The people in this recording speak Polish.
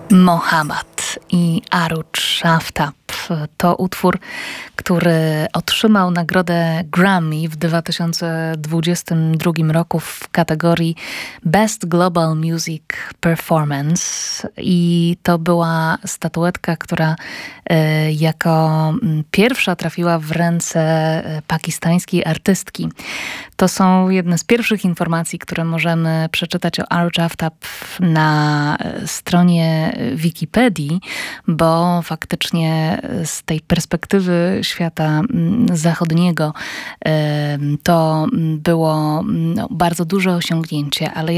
Mohammad i Aruj Aftab to utwór, który otrzymał nagrodę Grammy w 2022 roku w kategorii Best Global Music Performance i to była statuetka, która jako pierwsza trafiła w ręce pakistańskiej artystki. To są jedne z pierwszych informacji, które możemy przeczytać o Aruj Aftab na stronie Wikipedii, bo faktycznie z tej perspektywy świata zachodniego to było bardzo duże osiągnięcie, ale